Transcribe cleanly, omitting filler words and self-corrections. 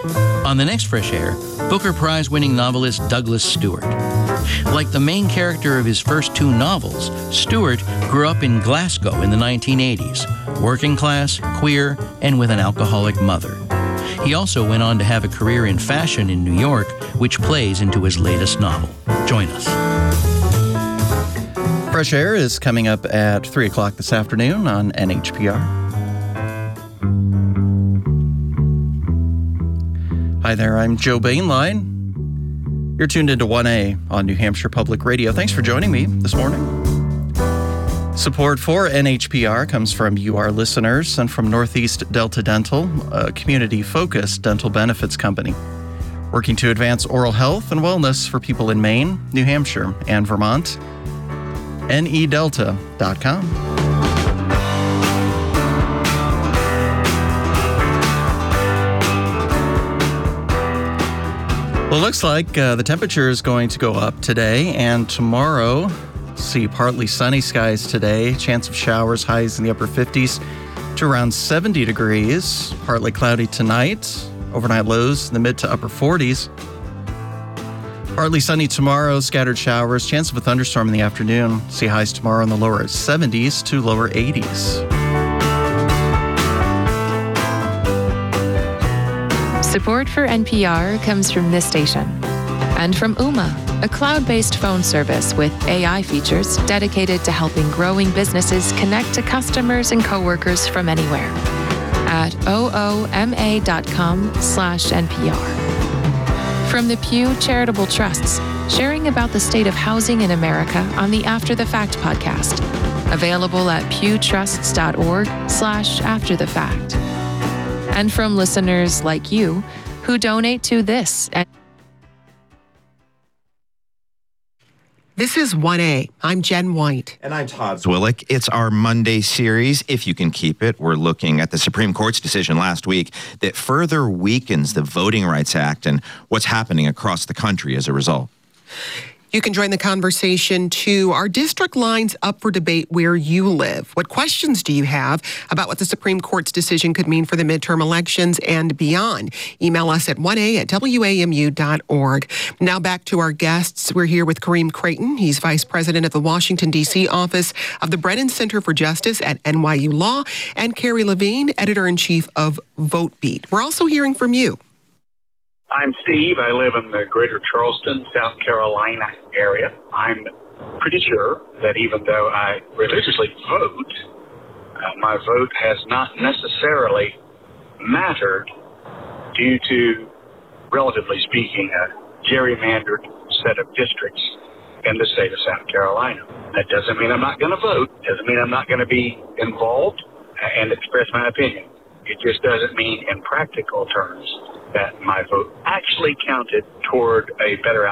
On the next Fresh Air, Booker Prize-winning novelist Douglas Stewart. Like the main character of his first two novels, Stewart grew up in Glasgow in the 1980s, working class, queer, and with an alcoholic mother. He also went on to have a career in fashion in New York, which plays into his latest novel. Join us. Fresh Air is coming up at 3 o'clock this afternoon on NHPR. Hi there, I'm Joe Bainline. You're tuned into 1A on New Hampshire Public Radio. Thanks for joining me this morning. Support for NHPR comes from you, our listeners, and from Northeast Delta Dental, a community-focused dental benefits company, working to advance oral health and wellness for people in Maine, New Hampshire, and Vermont. NEDelta.com. Well, it looks like the temperature is going to go up today and tomorrow. See partly sunny skies today, chance of showers, highs in the upper 50s to around 70 degrees. Partly cloudy tonight, overnight lows in the mid to upper 40s. Partly sunny tomorrow, scattered showers, chance of a thunderstorm in the afternoon. See highs tomorrow in the lower 70s to lower 80s. Support for NPR comes from this station and from Ooma, a cloud-based phone service with AI features dedicated to helping growing businesses connect to customers and coworkers from anywhere at ooma.com/NPR. From the Pew Charitable Trusts, sharing about the state of housing in America on the After the Fact podcast, available at pewtrusts.org/afterthefact. And from listeners like you who donate to this. This is 1A. I'm Jen White. And I'm Todd Zwillick. It's our Monday series, if you can keep it. We're looking at the Supreme Court's decision last week that further weakens the Voting Rights Act and what's happening across the country as a result. You can join the conversation too. Our district line's up for debate where you live. What questions do you have about what the Supreme Court's decision could mean for the midterm elections and beyond? Email us at 1a@wamu.org. Now back to our guests. We're here with Kareem Creighton. He's Vice President of the Washington, D.C. office of the Brennan Center for Justice at NYU Law, and Carrie Levine, Editor-in-Chief of VoteBeat. We're also hearing from you. I'm Steve. I live in the greater Charleston, South Carolina area. I'm pretty sure that even though I religiously vote, my vote has not necessarily mattered due to, relatively speaking, a gerrymandered set of districts in the state of South Carolina. That doesn't mean I'm not going to vote. Doesn't mean I'm not going to be involved and express my opinion. It just doesn't mean in practical terms that my vote actually counted toward a better